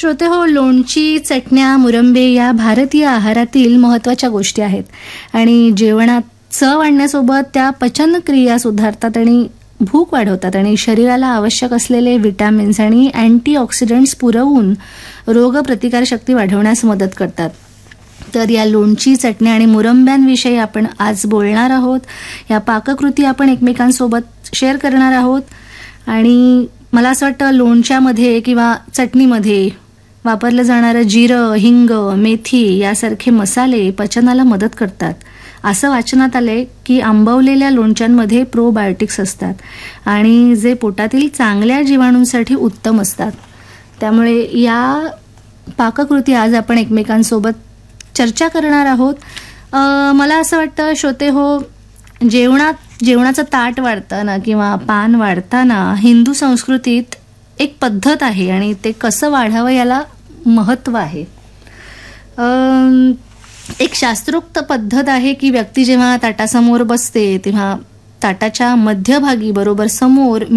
श्रोते हो, लोणची, चटण्या, मुरंबे या भारतीय आहारातील महत्त्वाच्या गोष्टी आहेत आणि जेवणात चव आणण्यासोबत त्या पचनक्रिया सुधारतात आणि भूक वाढवतात आणि शरीराला आवश्यक असलेले विटॅमिन्स आणि अँटीऑक्सिडंट्स पुरवून रोगप्रतिकारशक्ती वाढवण्यास मदत करतात. तर या लोणची, चटण्या आणि मुरंब्यांविषयी आपण आज बोलणार आहोत. या पाककृती आपण एकमेकांसोबत शेअर करणार आहोत आणि मला असं वाटतं लोणच्यामध्ये किंवा चटणीमध्ये वापरलं जाणारं जिरं, हिंग, मेथी यासारखे मसाले पचनाला मदत करतात. असं वाचनात आलंय की आंबवलेल्या लोणच्यांमध्ये प्रोबायोटिक्स असतात आणि जे पोटातील चांगल्या जीवाणूंसाठी उत्तम असतात. त्यामुळे या पाककृती आज आपण एकमेकांसोबत चर्चा करणार आहोत. मला असं वाटतं श्रोते हो, जेवणाचं ताट वाढताना किंवा पान वाढताना हिंदू संस्कृतीत एक पद्धत आहे आणि ते कसं वाढावं याला महत्त्व आहे. एक शास्त्रोक्त पद्धत आहे की व्यक्ती जेव्हा ताटासमोर बसते तेव्हा ताटाच्या मध्यभागी बरोबर समोर